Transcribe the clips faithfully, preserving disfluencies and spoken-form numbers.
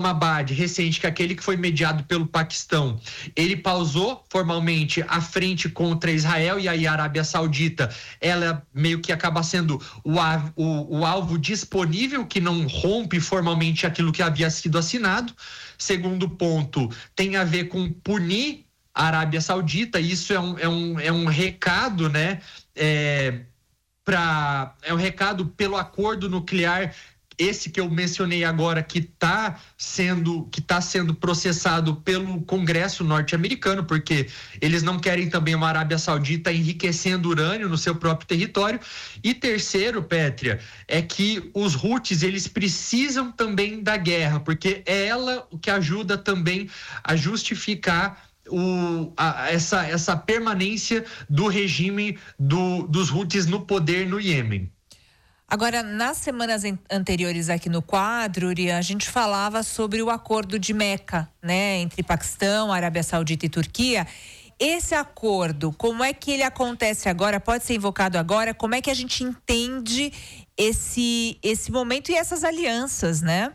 Islamabad, recente, que é aquele que foi mediado pelo Paquistão, ele pausou formalmente a frente contra Israel, e aí a Arábia Saudita, ela meio que acaba sendo o, o, o alvo disponível, que não rompe formalmente aquilo que havia sido assinado. Segundo ponto, tem a ver com punir a Arábia Saudita. Isso é um, é um, é um recado, né? É, pra, é um recado pelo acordo nuclear, esse que eu mencionei agora, que está sendo, que tá sendo processado pelo Congresso norte-americano, porque eles não querem também uma Arábia Saudita enriquecendo urânio no seu próprio território. E terceiro, Pétria, é que os Houthis, eles precisam também da guerra, porque é ela o que ajuda também a justificar O, a, essa, essa permanência do regime do, dos Houthis no poder no Iêmen. Agora, nas semanas anteriores aqui no quadro, Uri, a gente falava sobre o acordo de Meca, né, entre Paquistão, Arábia Saudita e Turquia. Esse acordo, como é que ele acontece agora? Pode ser invocado agora? Como é que a gente entende esse, esse momento e essas alianças, né?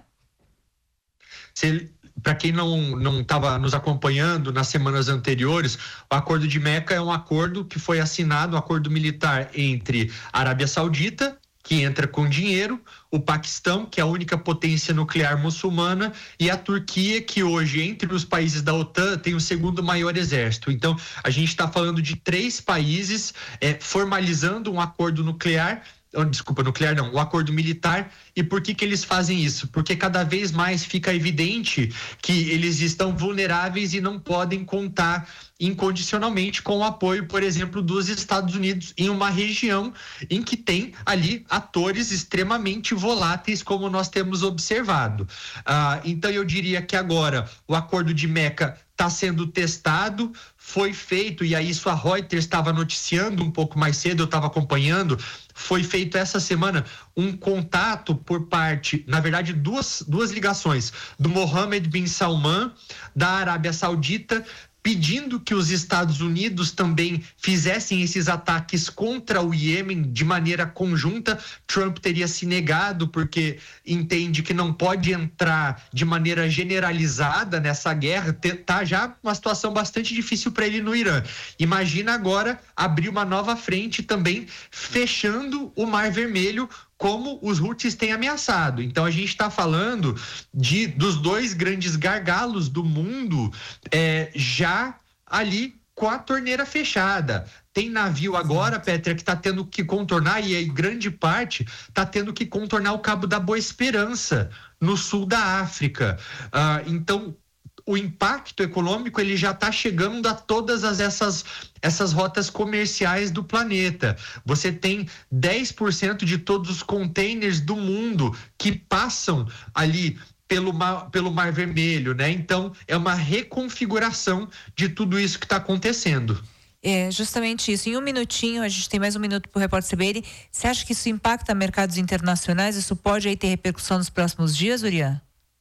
Se Para quem não estava nos acompanhando nas semanas anteriores, o Acordo de Meca é um acordo que foi assinado, um acordo militar entre a Arábia Saudita, que entra com dinheiro, o Paquistão, que é a única potência nuclear muçulmana, e a Turquia, que hoje, entre os países da OTAN, tem o segundo maior exército. Então, a gente está falando de três países é, formalizando um acordo nuclear. Desculpa, nuclear não, o acordo militar. E por que que eles fazem isso? Porque cada vez mais fica evidente que eles estão vulneráveis e não podem contar incondicionalmente com o apoio, por exemplo, dos Estados Unidos em uma região em que tem ali atores extremamente voláteis, como nós temos observado. Ah, então eu diria que agora o acordo de Meca está sendo testado, foi feito, e aí isso a Reuters estava noticiando um pouco mais cedo, eu estava acompanhando, foi feito essa semana um contato por parte, na verdade duas, duas ligações, do Mohammed bin Salman, da Arábia Saudita, pedindo que os Estados Unidos também fizessem esses ataques contra o Iêmen de maneira conjunta. Trump teria se negado porque entende que não pode entrar de maneira generalizada nessa guerra. Tá já uma situação bastante difícil para ele no Irã. Imagina agora abrir uma nova frente também, fechando o Mar Vermelho, como os Houthis têm ameaçado. Então a gente está falando de dos dois grandes gargalos do mundo é, já ali com a torneira fechada. Tem navio agora, Pétria, que está tendo que contornar, e aí grande parte está tendo que contornar o Cabo da Boa Esperança, no sul da África. Ah, então o impacto econômico ele já está chegando a todas as, essas, essas rotas comerciais do planeta. Você tem dez por cento de todos os containers do mundo que passam ali pelo mar, pelo Mar Vermelho, né? Então é uma reconfiguração de tudo isso que está acontecendo. É justamente isso. Em um minutinho, a gente tem mais um minuto para o Repórter C B N. Você acha que isso impacta mercados internacionais? Isso pode aí ter repercussão nos próximos dias, Urian?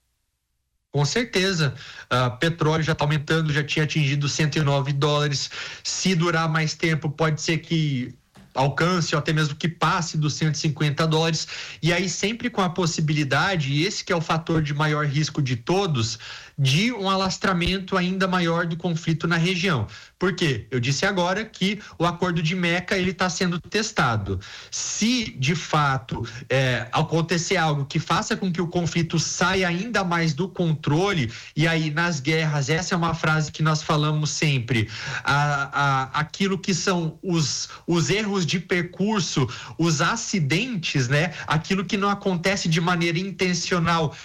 Com certeza, uh, petróleo já está aumentando, já tinha atingido cento e nove dólares. Se durar mais tempo, pode ser que alcance ou até mesmo que passe dos cento e cinquenta dólares. E aí sempre com a possibilidade, e esse que é o fator de maior risco de todos, de um alastramento ainda maior do conflito na região. Por quê? Eu disse agora que o acordo de Meca ele está sendo testado. Se de fato é, acontecer algo que faça com que o conflito saia ainda mais do controle, e aí nas guerras, essa é uma frase que nós falamos sempre, a, a, aquilo que são os, os erros de percurso, os acidentes, né? Aquilo que não acontece de maneira intencional,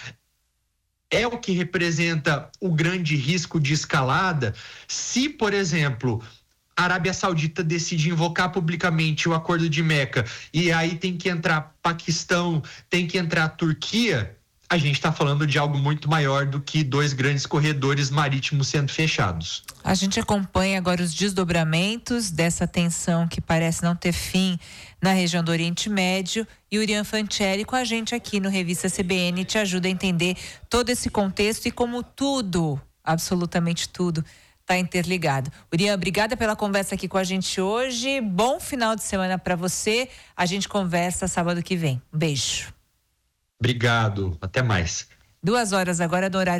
é o que representa o grande risco de escalada. Se, por exemplo, a Arábia Saudita decide invocar publicamente o acordo de Meca e aí tem que entrar Paquistão, tem que entrar Turquia, a gente está falando de algo muito maior do que dois grandes corredores marítimos sendo fechados. A gente acompanha agora os desdobramentos dessa tensão que parece não ter fim na região do Oriente Médio, e o Urian Fancelli com a gente aqui no Revista C B N te ajuda a entender todo esse contexto e como tudo, absolutamente tudo, está interligado. Urian, obrigada pela conversa aqui com a gente hoje. Bom final de semana para você. A gente conversa sábado que vem. Um beijo. Obrigado. Até mais. Duas horas agora do horário